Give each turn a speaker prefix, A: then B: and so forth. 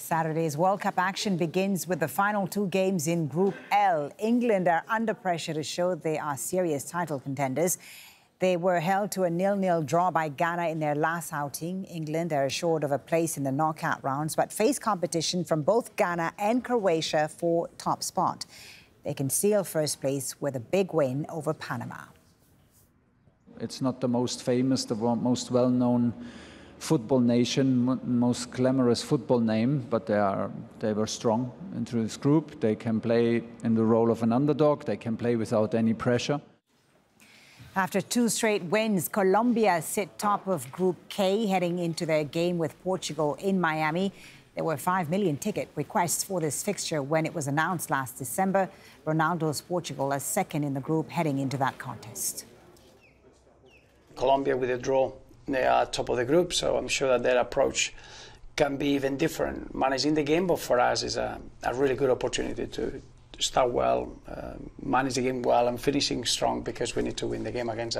A: Saturday's World Cup action begins with the final two games in Group L. England are under pressure to show they are serious title contenders. They were held to a 0-0 draw by Ghana in their last outing. England are assured of a place in the knockout rounds, but face competition from both Ghana and Croatia for top spot. They can seal first place with a big win over Panama.
B: It's not the most famous, the most well-known football nation, most glamorous football name, but they were strong into this group. They can play in the role of an underdog. They can play without any pressure.
A: After two straight wins, Colombia sit top of Group K, heading into their game with Portugal in Miami. There were 5 million ticket requests for this fixture when it was announced last December. Ronaldo's Portugal are second in the group heading into that contest.
C: Colombia with a draw, they are top of the group, so I'm sure that their approach can be even different. Managing the game, but for us is a really good opportunity to start well, manage the game well and finishing strong, because we need to win the game against